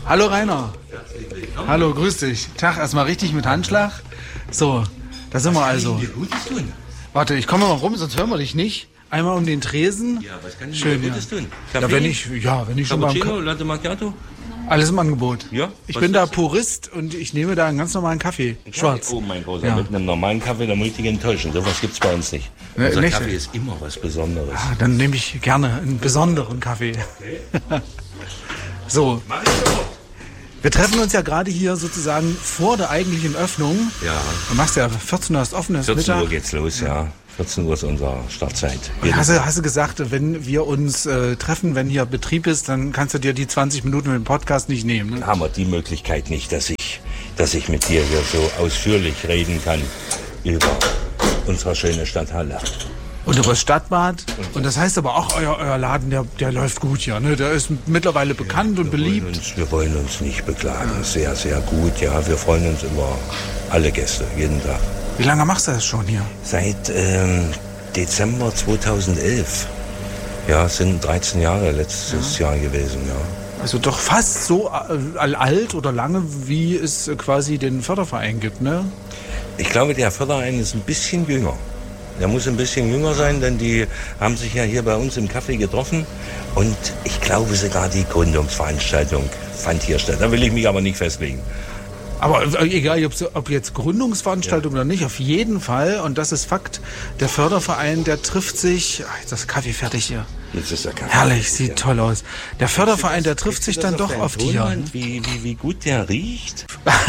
Hallo Rainer. Hallo, grüß dich. Tag, erstmal richtig mit Handschlag. So, da sind wir also. Warte, ich komme mal rum, sonst hören wir dich nicht. Einmal um den Tresen. Ja, was kann ich schön, dir Gutes tun? Ja, wenn ich schon beim Cappuccino, Latte Macchiato? Alles im Angebot. Ja, ich bin da Purist und ich nehme da einen ganz normalen Kaffee. Schwarz. Oh mein Großer, Ja. mit einem normalen Kaffee, da muss ich dich enttäuschen. Sowas gibt's bei uns nicht. Ne, Unser nicht? Kaffee ist immer was Besonderes. Ah, dann nehme ich gerne einen besonderen Kaffee. Okay. So, Mach ich sofort. wir treffen uns ja gerade hier sozusagen vor der eigentlichen Öffnung. Ja. Du machst ja 14 Uhr ist offen, ist 14 Mittag. Uhr geht's los, ja. 14 Uhr ist unsere Startzeit. Und hast du gesagt, wenn wir uns treffen, wenn hier Betrieb ist, dann kannst du dir die 20 Minuten mit dem Podcast nicht nehmen. Ne? Haben wir die Möglichkeit nicht, dass ich mit dir hier so ausführlich reden kann über unsere schöne Stadt Halle. Und über das Stadtbad. Und das heißt aber auch, euer Laden, der läuft gut hier. Ne? Der ist mittlerweile bekannt und beliebt. Wir wollen uns nicht beklagen. Sehr, sehr gut. Ja, wir freuen uns über alle Gäste, jeden Tag. Wie lange machst du das schon hier? Seit Dezember 2011. Ja, es sind 13 Jahre letztes Jahr gewesen, ja. Also doch fast so alt oder lange, wie es quasi den Förderverein gibt, ne? Ich glaube, der Förderein ist ein bisschen jünger. Der muss ein bisschen jünger sein, denn die haben sich ja hier bei uns im Café getroffen. Und ich glaube sogar, die Gründungsveranstaltung fand hier statt. Da will ich mich aber nicht festlegen. Aber egal, ob jetzt Gründungsveranstaltung oder nicht, auf jeden Fall, und das ist Fakt, der Förderverein, der trifft sich, jetzt ist das Kaffee fertig hier. Jetzt ist der Kaffee. Herrlich, sieht toll aus. Der Förderverein, der trifft sich dann doch oft hier. Wie gut der riecht.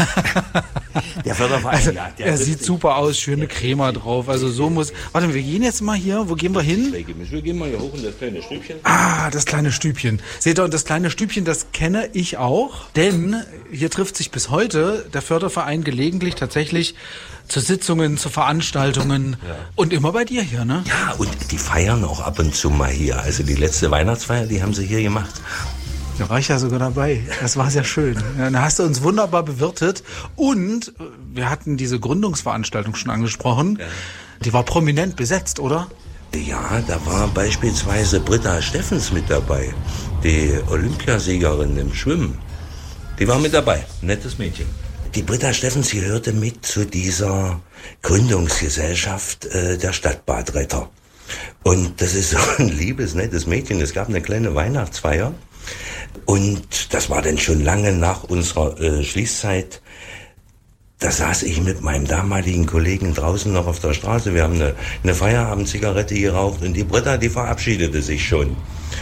Der Förderverein, Also, ja, er sieht super aus, schöne Crema drauf. Also so muss. Warte, wir gehen jetzt mal hier. Wo gehen wir hin? Wir gehen mal hier hoch in das kleine Stübchen. Ah, das kleine Stübchen. Seht ihr, und das kleine Stübchen, das kenne ich auch. Denn hier trifft sich bis heute der Förderverein gelegentlich tatsächlich zu Sitzungen, zu Veranstaltungen. Ja. Und immer bei dir hier, ne? Ja, und die feiern auch ab und zu mal hier. Also die letzte Weihnachtsfeier, die haben sie hier gemacht. Da war ich ja sogar dabei. Das war sehr schön. Ja, da hast du uns wunderbar bewirtet. Und wir hatten diese Gründungsveranstaltung schon angesprochen. Ja. Die war prominent besetzt, oder? Ja, da war beispielsweise Britta Steffens mit dabei. Die Olympiasiegerin im Schwimmen. Die war mit dabei. Nettes Mädchen. Die Britta Steffens gehörte mit zu dieser Gründungsgesellschaft der Stadtbadretter. Und das ist so ein liebes, nettes Mädchen. Es gab eine kleine Weihnachtsfeier. Und das war dann schon lange nach unserer Schließzeit. Da saß ich mit meinem damaligen Kollegen draußen noch auf der Straße. Wir haben eine Feierabend-Zigarette geraucht und die Britta, die verabschiedete sich schon.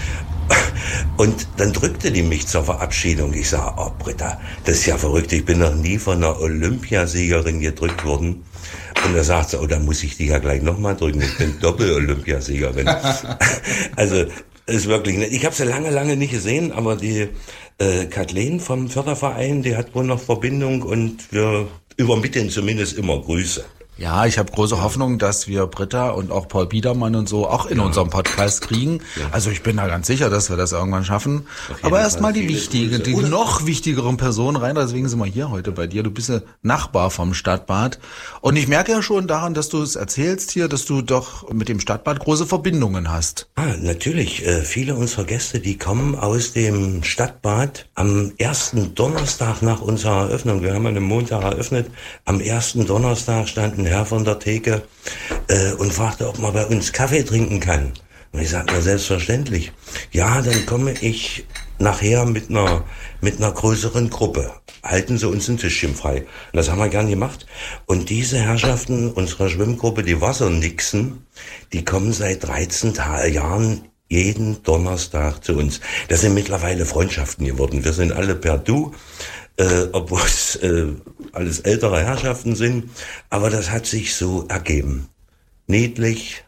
Und dann drückte die mich zur Verabschiedung. Ich sag, oh Britta, das ist ja verrückt. Ich bin noch nie von einer Olympiasiegerin gedrückt worden. Und da sagt sie, oh, da muss ich die ja gleich nochmal drücken. Ich bin Doppel-Olympiasiegerin. Also, ist wirklich nett. Ich habe sie lange nicht gesehen, aber die Kathleen vom Förderverein, die hat wohl noch Verbindung und wir übermitteln zumindest immer Grüße. Ja, ich habe große Hoffnung, dass wir Britta und auch Paul Biedermann und so auch in unserem Podcast kriegen. Ja. Also ich bin da ganz sicher, dass wir das irgendwann schaffen. Aber erstmal die wichtigen, die noch wichtigeren Personen rein. Deswegen sind wir hier heute bei dir. Du bist ja Nachbar vom Stadtbad. Und ich merke ja schon daran, dass du es erzählst hier, dass du doch mit dem Stadtbad große Verbindungen hast. Ah, natürlich. Viele unserer Gäste, die kommen aus dem Stadtbad am ersten Donnerstag nach unserer Eröffnung. Wir haben an einem Montag eröffnet. Am ersten Donnerstag stand ein Herr von der Theke und fragte, ob man bei uns Kaffee trinken kann. Und ich sagte, na selbstverständlich. Ja, dann komme ich nachher mit einer größeren Gruppe. Halten Sie uns ein Tischchen frei. Und das haben wir gern gemacht. Und diese Herrschaften unserer Schwimmgruppe, die Wassernixen, die kommen seit 13 Jahren jeden Donnerstag zu uns. Das sind mittlerweile Freundschaften geworden. Wir sind alle per Du. Obwohl es alles ältere Herrschaften sind. Aber das hat sich so ergeben. Niedlich.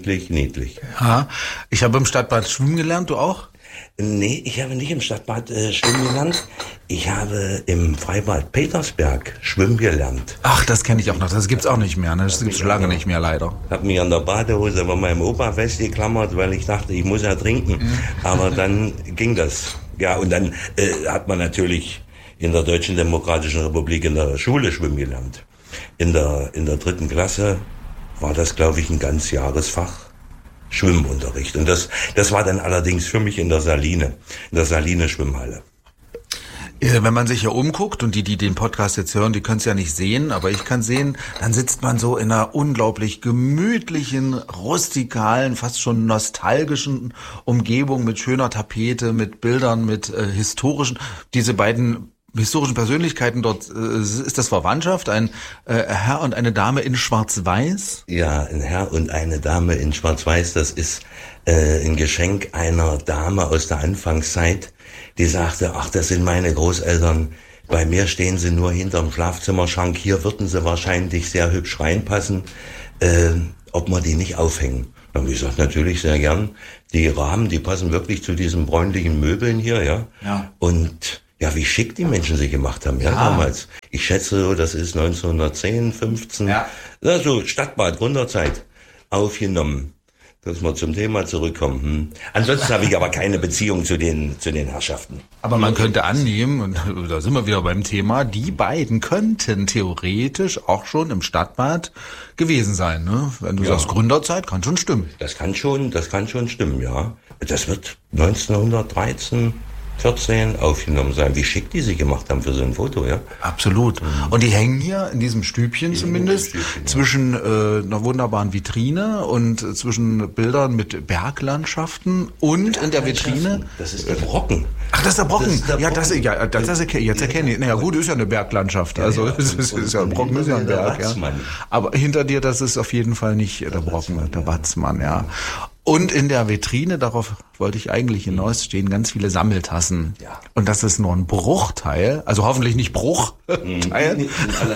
Ja, ich habe im Stadtbad schwimmen gelernt, du auch? Nee, ich habe nicht im Stadtbad schwimmen gelernt. Ich habe im Freibad Petersberg schwimmen gelernt. Ach, das kenne ich auch noch. Das gibt's auch nicht mehr. Ne? Das gibt's schon lange nicht mehr, leider. Habe mich an der Badehose bei meinem Opa festgeklammert, weil ich dachte, ich muss ja trinken. Aber dann ging das. Ja, und dann hat man natürlich in der Deutschen Demokratischen Republik in der Schule schwimmen gelernt. In der 3. Klasse war das, glaube ich, ein Ganzjahresfach Schwimmunterricht. Und das war dann allerdings für mich in der Saline Schwimmhalle. Wenn man sich hier umguckt und die den Podcast jetzt hören, die können es ja nicht sehen, aber ich kann sehen, dann sitzt man so in einer unglaublich gemütlichen, rustikalen, fast schon nostalgischen Umgebung mit schöner Tapete, mit Bildern, mit historischen, diese beiden historischen Persönlichkeiten dort, ist das Verwandtschaft, ein Herr und eine Dame in Schwarz-Weiß? Ja, ein Herr und eine Dame in Schwarz-Weiß, das ist ein Geschenk einer Dame aus der Anfangszeit, die sagte, ach, das sind meine Großeltern, bei mir stehen sie nur hinterm Schlafzimmerschrank, hier würden sie wahrscheinlich sehr hübsch reinpassen, ob wir die nicht aufhängen. Dann habe ich gesagt, natürlich sehr gern. Die Rahmen, die passen wirklich zu diesen bräunlichen Möbeln hier, ja. Und ja, wie schick die Menschen sich gemacht haben, ja, damals. Ich schätze so, das ist 1910, 15, so Stadtbad, Gründerzeit, aufgenommen. Dass wir zum Thema zurückkommen. Ansonsten habe ich aber keine Beziehung zu den Herrschaften. Aber man könnte annehmen, und da sind wir wieder beim Thema, die beiden könnten theoretisch auch schon im Stadtbad gewesen sein, ne? Wenn du sagst Gründerzeit, kann schon stimmen. Das kann schon stimmen, ja. Das wird 1913, 14 aufgenommen sein. Wie schick die sich gemacht haben für so ein Foto, ja? Absolut. Und die hängen hier in diesem Stübchen zumindest zwischen einer wunderbaren Vitrine und zwischen Bildern mit Berglandschaften und in der Vitrine. Das ist der Brocken. Ach, das ist der Brocken. Jetzt erkenne ich. Naja, gut, ist ja eine Berglandschaft. Also es ist ja ein Brocken, ist ja ein Berg, ja. Aber hinter dir, das ist auf jeden Fall nicht der Brocken, der Watzmann, ja. Und in der Vitrine, darauf wollte ich eigentlich hinaus, stehen ganz viele Sammeltassen. Ja. Und das ist nur ein Bruchteil, also hoffentlich nicht Bruchteil.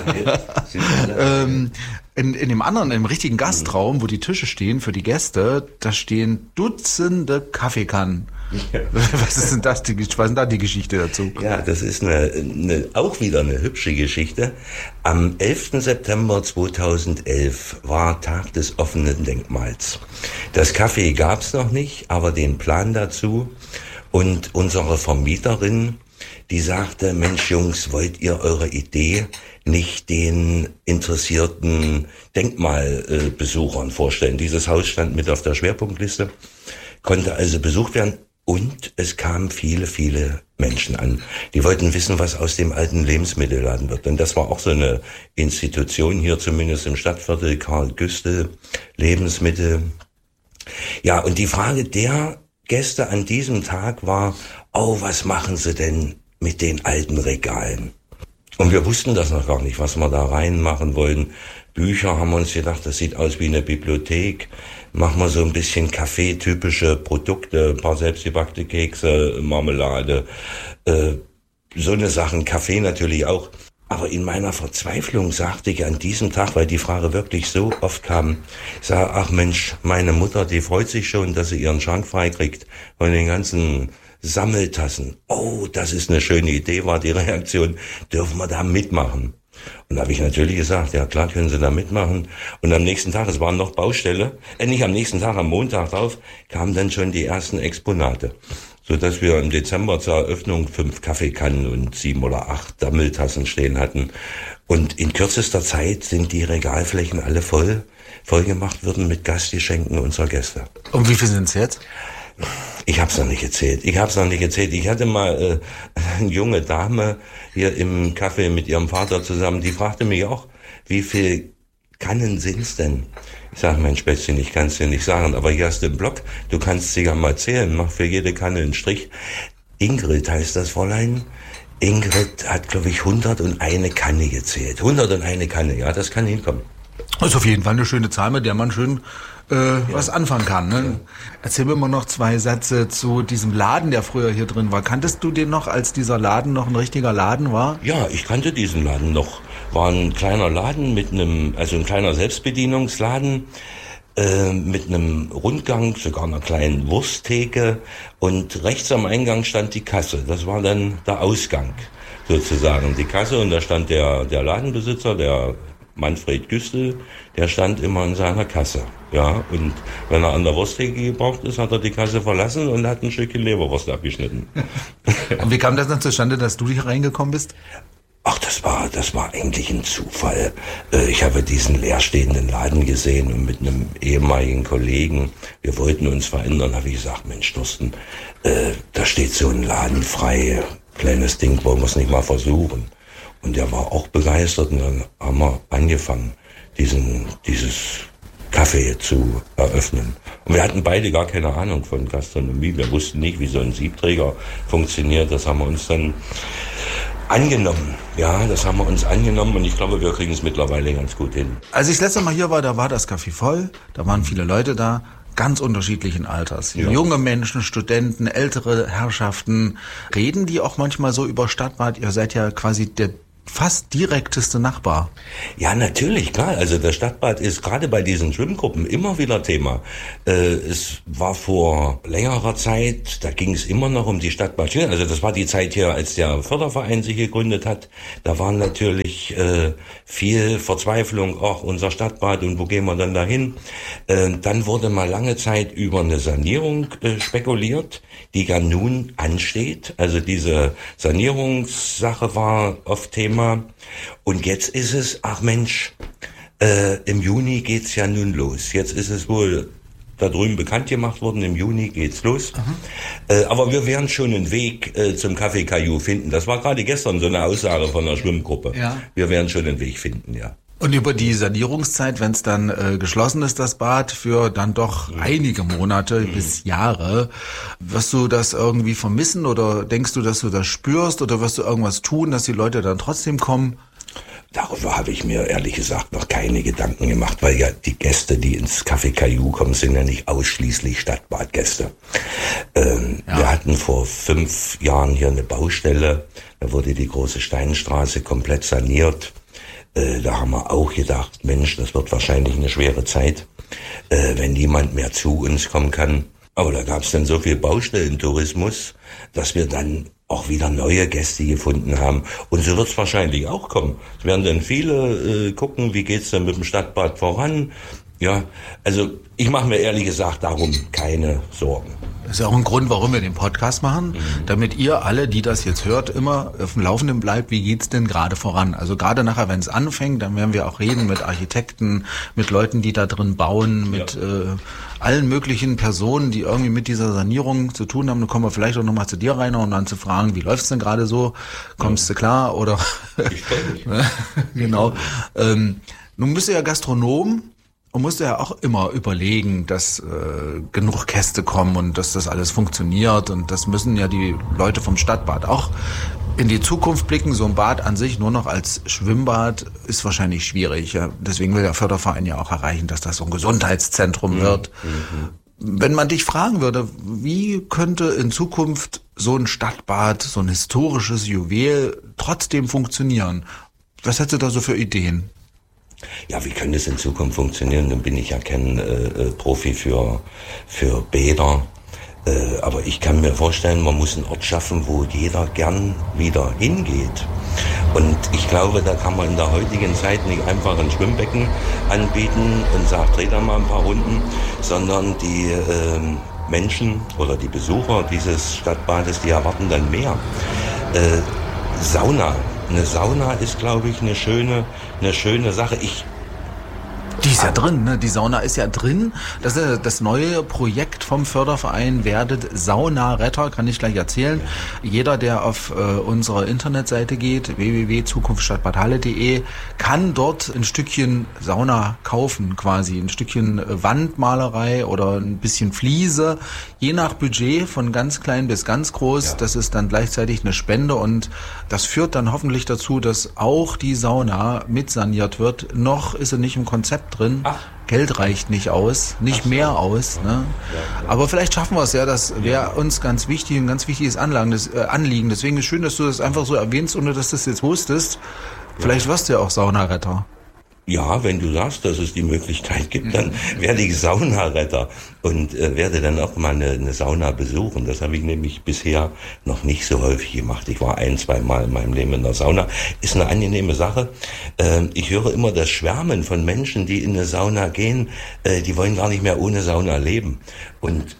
In dem anderen, im richtigen Gastraum, wo die Tische stehen für die Gäste, da stehen Dutzende Kaffeekannen. Was ist denn das? Was ist denn da die Geschichte dazu? Ja, das ist auch wieder eine hübsche Geschichte. Am 11. September 2011 war Tag des offenen Denkmals. Das Café gab's noch nicht, aber den Plan dazu. Und unsere Vermieterin, die sagte, Mensch Jungs, wollt ihr eure Idee nicht den interessierten Denkmalbesuchern vorstellen? Dieses Haus stand mit auf der Schwerpunktliste, konnte also besucht werden. Und es kamen viele, viele Menschen an. Die wollten wissen, was aus dem alten Lebensmittelladen wird. Und das war auch so eine Institution hier, zumindest im Stadtviertel, Karl Güstel, Lebensmittel. Ja, und die Frage der Gäste an diesem Tag war, oh, was machen sie denn mit den alten Regalen? Und wir wussten das noch gar nicht, was wir da reinmachen wollen. Bücher haben wir uns gedacht, das sieht aus wie eine Bibliothek. Machen wir so ein bisschen Kaffee-typische Produkte, ein paar selbstgebackte Kekse, Marmelade, so eine Sachen, Kaffee natürlich auch. Aber in meiner Verzweiflung sagte ich an diesem Tag, weil die Frage wirklich so oft kam, ich sage, ach Mensch, meine Mutter, die freut sich schon, dass sie ihren Schrank freikriegt von den ganzen Sammeltassen. Oh, das ist eine schöne Idee, war die Reaktion, dürfen wir da mitmachen? Und da habe ich natürlich gesagt, ja klar, können Sie da mitmachen. Und am nächsten Tag, es war noch Baustelle, nicht am nächsten Tag, am Montag drauf, kamen dann schon die ersten Exponate. Sodass wir im Dezember zur Eröffnung 5 Kaffeekannen und 7 oder 8 Sammeltassen stehen hatten. Und in kürzester Zeit sind die Regalflächen alle voll gemacht worden mit Gastgeschenken unserer Gäste. Und wie viel sind es jetzt? Ich hab's noch nicht erzählt. Ich hatte mal eine junge Dame hier im Café mit ihrem Vater zusammen, die fragte mich auch, wie viel Kannen sind's denn? Ich sage, mein Spätzchen, ich kann's dir nicht sagen, aber hier hast du einen Block, du kannst sie ja mal zählen, mach für jede Kanne einen Strich. Ingrid heißt das Fräulein. Ingrid hat, glaube ich, 101 Kanne gezählt. 101 Kanne, ja, das kann hinkommen. Das ist auf jeden Fall eine schöne Zahl, mit der man schön was anfangen kann. Ne? Ja. Erzähl mir mal noch 2 Sätze zu diesem Laden, der früher hier drin war. Kanntest du den noch, als dieser Laden noch ein richtiger Laden war? Ja, ich kannte diesen Laden noch. War ein kleiner Laden ein kleiner Selbstbedienungsladen mit einem Rundgang, sogar einer kleinen Wursttheke, und rechts am Eingang stand die Kasse. Das war dann der Ausgang sozusagen, die Kasse, und da stand der Ladenbesitzer, der Manfred Güstel, der stand immer in seiner Kasse. Ja, und wenn er an der Wursttheke gebraucht ist, hat er die Kasse verlassen und hat ein Stückchen Leberwurst abgeschnitten. Und wie kam das dann zustande, dass du hier reingekommen bist? Ach, das war eigentlich ein Zufall. Ich habe diesen leerstehenden Laden gesehen und mit einem ehemaligen Kollegen, wir wollten uns verändern, habe ich gesagt, Mensch, Thorsten, da steht so ein Laden frei, kleines Ding, wollen wir es nicht mal versuchen. Und der war auch begeistert und dann haben wir angefangen, dieses Café zu eröffnen. Und wir hatten beide gar keine Ahnung von Gastronomie. Wir wussten nicht, wie so ein Siebträger funktioniert. Das haben wir uns dann angenommen. Ja, das haben wir uns angenommen und ich glaube, wir kriegen es mittlerweile ganz gut hin. Als ich das letzte Mal hier war, da war das Café voll. Da waren viele Leute da, ganz unterschiedlichen Alters. Ja. Junge Menschen, Studenten, ältere Herrschaften. Reden die auch manchmal so über Stadtbad? Ihr seid ja quasi der fast direkteste Nachbar. Ja, natürlich, klar. Also das Stadtbad ist gerade bei diesen Schwimmgruppen immer wieder Thema. Es war vor längerer Zeit, da ging es immer noch um die Stadtbad. Also das war die Zeit hier, als der Förderverein sich gegründet hat. Da war natürlich viel Verzweiflung, ach, unser Stadtbad und wo gehen wir dann dahin? Dann wurde mal lange Zeit über eine Sanierung spekuliert, die ja nun ansteht. Also diese Sanierungssache war oft Thema. Und jetzt ist es, ach Mensch, im Juni geht's ja nun los. Jetzt ist es wohl da drüben bekannt gemacht worden, im Juni geht's los. Aber wir werden schon einen Weg zum Café Caillou finden. Das war gerade gestern so eine Aussage von der Schwimmgruppe. Ja. Wir werden schon einen Weg finden, ja. Und über die Sanierungszeit, wenn es dann geschlossen ist, das Bad, für dann doch einige Monate bis Jahre, wirst du das irgendwie vermissen oder denkst du, dass du das spürst oder wirst du irgendwas tun, dass die Leute dann trotzdem kommen? Darüber habe ich mir ehrlich gesagt noch keine Gedanken gemacht, weil ja die Gäste, die ins Café Caillou kommen, sind ja nicht ausschließlich Stadtbadgäste. Wir hatten vor 5 Jahren hier eine Baustelle, da wurde die große Steinstraße komplett saniert. Da haben wir auch gedacht, Mensch, das wird wahrscheinlich eine schwere Zeit, wenn niemand mehr zu uns kommen kann. Aber da gab es dann so viel Baustellentourismus, dass wir dann auch wieder neue Gäste gefunden haben. Und so wird es wahrscheinlich auch kommen. Es werden dann viele gucken, wie geht's denn mit dem Stadtbad voran. Ja, also ich mache mir ehrlich gesagt darum keine Sorgen. Das ist ja auch ein Grund, warum wir den Podcast machen, damit ihr alle, die das jetzt hört, immer auf dem Laufenden bleibt, wie geht's denn gerade voran. Also gerade nachher, wenn es anfängt, dann werden wir auch reden mit Architekten, mit Leuten, die da drin bauen, mit allen möglichen Personen, die irgendwie mit dieser Sanierung zu tun haben. Dann kommen wir vielleicht auch nochmal zu dir, Rainer, um dann zu fragen, wie läuft's denn gerade so? Kommst du klar? Oder ich freue mich. Genau. Nun bist du ja Gastronom. Und musst ja auch immer überlegen, dass genug Gäste kommen und dass das alles funktioniert. Und das müssen ja die Leute vom Stadtbad auch in die Zukunft blicken. So ein Bad an sich nur noch als Schwimmbad ist wahrscheinlich schwierig. Ja. Deswegen will der Förderverein ja auch erreichen, dass das so ein Gesundheitszentrum wird. Wenn man dich fragen würde, wie könnte in Zukunft so ein Stadtbad, so ein historisches Juwel trotzdem funktionieren? Was hättest du da so für Ideen? Ja, wie könnte es in Zukunft funktionieren? Dann bin ich ja kein Profi für Bäder. Aber ich kann mir vorstellen, man muss einen Ort schaffen, wo jeder gern wieder hingeht. Und ich glaube, da kann man in der heutigen Zeit nicht einfach ein Schwimmbecken anbieten und sagt, dreh da mal ein paar Runden, sondern die Menschen oder die Besucher dieses Stadtbades, die erwarten dann mehr. Sauna. Eine Sauna ist, glaube ich, eine schöne Sache. Die ist ja drin, ne? Die Sauna ist ja drin. Das ist das neue Projekt vom Förderverein Werdet Saunaretter, kann ich gleich erzählen. Jeder, der auf unsere Internetseite geht, www.zukunftsstadtbadhalle.de, kann dort ein Stückchen Sauna kaufen, quasi. Ein Stückchen Wandmalerei oder ein bisschen Fliese. Je nach Budget, von ganz klein bis ganz groß. Ja. Das ist dann gleichzeitig eine Spende und das führt dann hoffentlich dazu, dass auch die Sauna mitsaniert wird. Noch ist sie nicht im Konzept drin. Ach. Geld reicht nicht aus, nicht mehr aus. Ne? Ja. Aber vielleicht schaffen wir es ja, das wäre uns ganz wichtig, ein ganz wichtiges Anliegen. Deswegen ist schön, dass du das einfach so erwähnst, ohne dass du das jetzt wusstest. Vielleicht wirst du ja auch Saunaretter. Ja, wenn du sagst, dass es die Möglichkeit gibt, dann werde ich Saunaretter und werde dann auch mal eine Sauna besuchen. Das habe ich nämlich bisher noch nicht so häufig gemacht. Ich war 1-2 Mal in meinem Leben in der Sauna. Ist eine angenehme Sache. Ich höre immer das Schwärmen von Menschen, die in eine Sauna gehen. Die wollen gar nicht mehr ohne Sauna leben. Und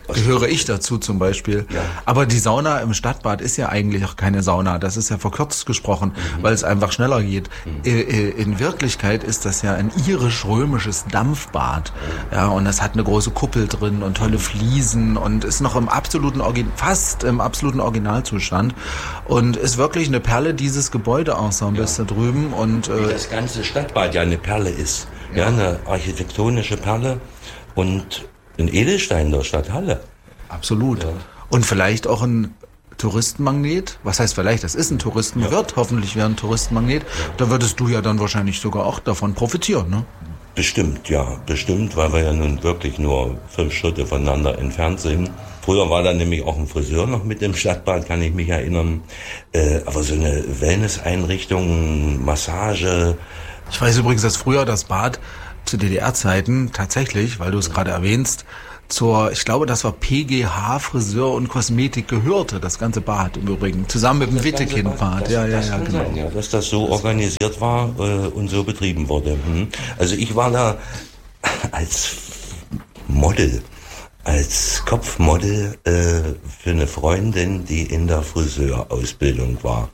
Gehöre ich dazu zum Beispiel. Ja. Aber die Sauna im Stadtbad ist ja eigentlich auch keine Sauna. Das ist ja verkürzt gesprochen, weil es einfach schneller geht. In Wirklichkeit ist das ja ein irisch-römisches Dampfbad. Ja, und das hat eine große Kuppel drin und tolle Fliesen und ist noch fast im absoluten Originalzustand. Und ist wirklich eine Perle dieses Gebäudeensembles da drüben. Und wie das ganze Stadtbad ja eine Perle ist. Ja, eine architektonische Perle und ein Edelstein der Stadt Halle. Absolut. Ja. Und vielleicht auch ein Touristenmagnet. Was heißt vielleicht? Das ist ein wird hoffentlich wieder ein Touristenmagnet. Ja. Da würdest du ja dann wahrscheinlich sogar auch davon profitieren, ne? Bestimmt, ja. Bestimmt, weil wir ja nun wirklich nur 5 Schritte voneinander entfernt sind. Früher war da nämlich auch ein Friseur noch mit dem Stadtbad, kann ich mich erinnern. Aber so eine Wellness-Einrichtung, Massage. Ich weiß übrigens, dass früher das Bad zu DDR-Zeiten tatsächlich, weil du es gerade erwähnst, ich glaube, das war PGH Friseur und Kosmetik gehörte, das ganze Bad im Übrigen, zusammen mit dem Wittekind-Bad. Ja, genau. Ja, dass das so organisiert war und so betrieben wurde. Also ich war da als Model, als Kopfmodel für eine Freundin, die in der Friseurausbildung war,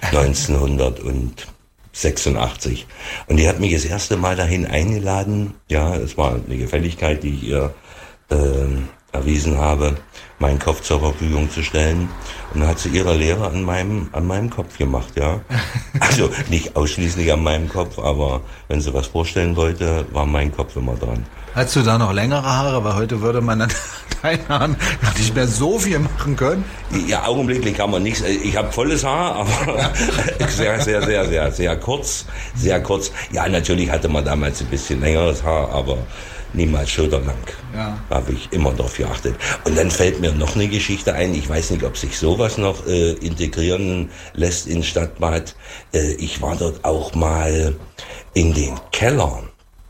1986. Und die hat mich das erste Mal dahin eingeladen. Ja, es war eine Gefälligkeit, die ich ihr erwiesen habe, meinen Kopf zur Verfügung zu stellen. Und dann hat sie ihre Lehre an meinem Kopf gemacht, ja. Also nicht ausschließlich an meinem Kopf, aber wenn sie was vorstellen wollte, war mein Kopf immer dran. Hattest du da noch längere Haare? Weil heute würde man an deinen Haaren nicht mehr so viel machen können. Ja, augenblicklich kann man nichts. Ich habe volles Haar, aber sehr kurz. Sehr kurz. Ja, natürlich hatte man damals ein bisschen längeres Haar, aber niemals schulterlang. Ja. Da habe ich immer darauf geachtet. Und dann fällt mir noch eine Geschichte ein. Ich weiß nicht, ob sich sowas noch integrieren lässt ins Stadtbad. Ich war dort auch mal in den Keller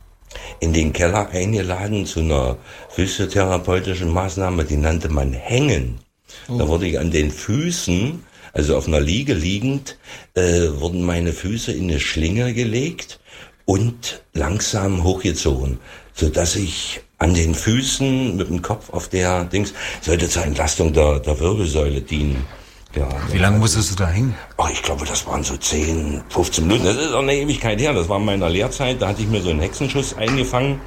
eingeladen zu einer physiotherapeutischen Maßnahme, die nannte man Hängen. Da wurde ich an den Füßen, also auf einer Liege liegend, wurden meine Füße in eine Schlinge gelegt und langsam hochgezogen, sodass ich an den Füßen mit dem Kopf auf der Dings, sollte zur Entlastung der Wirbelsäule dienen. Ja, wie lange musstest du da hängen? Ich glaube, das waren so 10, 15 Minuten. Das ist auch eine Ewigkeit her. Das war in meiner Lehrzeit. Da hatte ich mir so einen Hexenschuss eingefangen.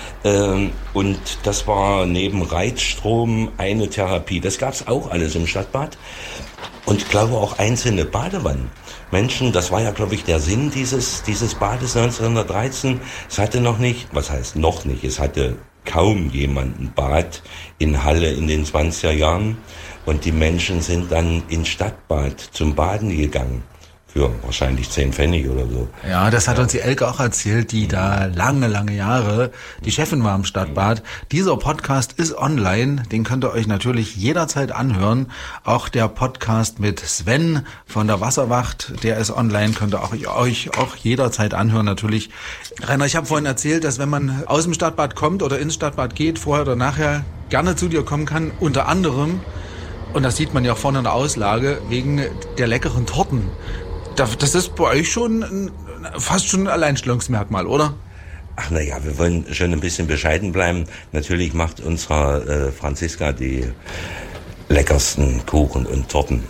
Und das war neben Reizstrom eine Therapie. Das gab's auch alles im Stadtbad. Und ich glaube auch einzelne Badewannen. Menschen, das war ja, glaube ich, der Sinn dieses Bades 1913. Es hatte noch nicht, was heißt noch nicht, es hatte kaum jemand ein Bad in Halle in den 20er Jahren. Und die Menschen sind dann ins Stadtbad zum Baden gegangen. Für wahrscheinlich 10 Pfennig oder so. Ja, das hat uns die Elke auch erzählt, die da lange Jahre die Chefin war im Stadtbad. Dieser Podcast ist online, den könnt ihr euch natürlich jederzeit anhören. Auch der Podcast mit Sven von der Wasserwacht, der ist online, könnt ihr euch auch jederzeit anhören natürlich. Rainer, ich habe vorhin erzählt, dass wenn man aus dem Stadtbad kommt oder ins Stadtbad geht, vorher oder nachher gerne zu dir kommen kann, unter anderem, und das sieht man ja vorne in der Auslage, wegen der leckeren Torten. Das ist bei euch schon fast schon ein Alleinstellungsmerkmal, oder? Ach naja, wir wollen schon ein bisschen bescheiden bleiben. Natürlich macht unsere Franziska die leckersten Kuchen und Torten.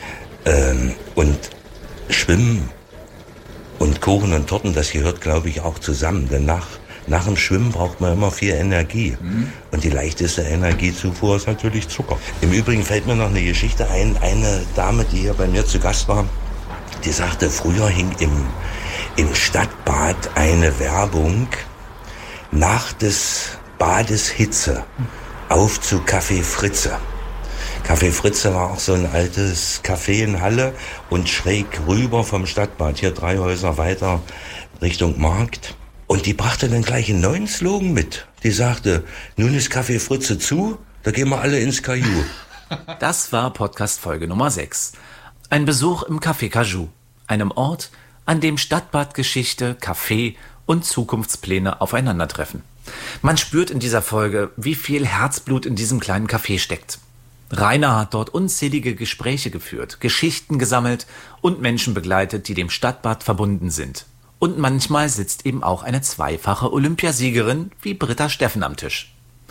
Und Schwimmen und Kuchen und Torten, das gehört, glaube ich, auch zusammen. Denn nach dem Schwimmen braucht man immer viel Energie. Und die leichteste Energiezufuhr ist natürlich Zucker. Im Übrigen fällt mir noch eine Geschichte ein. Eine Dame, die hier bei mir zu Gast war, die sagte, früher hing im Stadtbad eine Werbung: nach des Bades Hitze, auf zu Café Fritze. Café Fritze war auch so ein altes Café in Halle und schräg rüber vom Stadtbad, hier 3 Häuser weiter Richtung Markt. Und die brachte dann gleich einen neuen Slogan mit. Die sagte, nun ist Café Fritze zu, da gehen wir alle ins Caillou. Das war Podcast-Folge Nummer 6. Ein Besuch im Café Cajou, einem Ort, an dem Stadtbadgeschichte, Café und Zukunftspläne aufeinandertreffen. Man spürt in dieser Folge, wie viel Herzblut in diesem kleinen Café steckt. Rainer hat dort unzählige Gespräche geführt, Geschichten gesammelt und Menschen begleitet, die dem Stadtbad verbunden sind. Und manchmal sitzt eben auch eine zweifache Olympiasiegerin wie Britta Steffen am Tisch.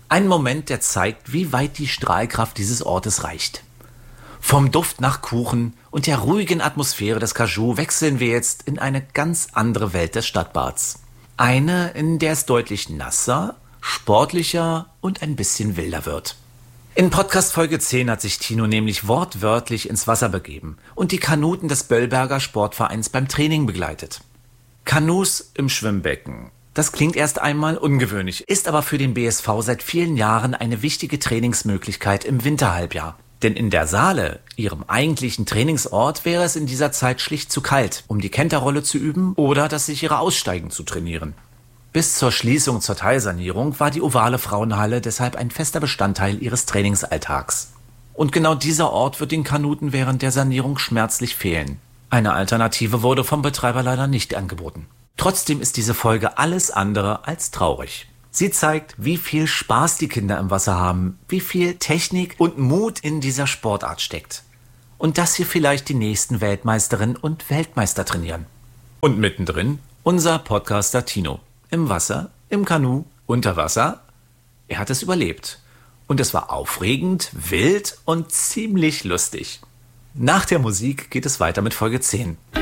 Ein Moment, der zeigt, wie weit die Strahlkraft dieses Ortes reicht. Vom Duft nach Kuchen und der ruhigen Atmosphäre des Cajou wechseln wir jetzt in eine ganz andere Welt des Stadtbads. Eine, in der es deutlich nasser, sportlicher und ein bisschen wilder wird. In Podcast Folge 10 hat sich Tino nämlich wortwörtlich ins Wasser begeben und die Kanuten des Böllberger Sportvereins beim Training begleitet. Kanus im Schwimmbecken. Das klingt erst einmal ungewöhnlich, ist aber für den BSV seit vielen Jahren eine wichtige Trainingsmöglichkeit im Winterhalbjahr. Denn in der Saale, ihrem eigentlichen Trainingsort, wäre es in dieser Zeit schlicht zu kalt, um die Kenterrolle zu üben oder das sichere Aussteigen zu trainieren. Bis zur Schließung zur Teilsanierung war die ovale Frauenhalle deshalb ein fester Bestandteil ihres Trainingsalltags. Und genau dieser Ort wird den Kanuten während der Sanierung schmerzlich fehlen. Eine Alternative wurde vom Betreiber leider nicht angeboten. Trotzdem ist diese Folge alles andere als traurig. Sie zeigt, wie viel Spaß die Kinder im Wasser haben, wie viel Technik und Mut in dieser Sportart steckt. Und dass hier vielleicht die nächsten Weltmeisterinnen und Weltmeister trainieren. Und mittendrin unser Podcaster Tino. Im Wasser, im Kanu, unter Wasser. Er hat es überlebt. Und es war aufregend, wild und ziemlich lustig. Nach der Musik geht es weiter mit Folge 10.